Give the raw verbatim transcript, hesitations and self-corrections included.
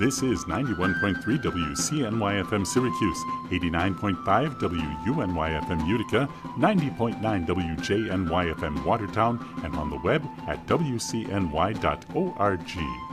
This is ninety-one point three W C N Y F M Syracuse, eighty-nine point five W U N Y F M Utica, ninety point nine W J N Y F M Watertown, and on the web at W C N Y dot org.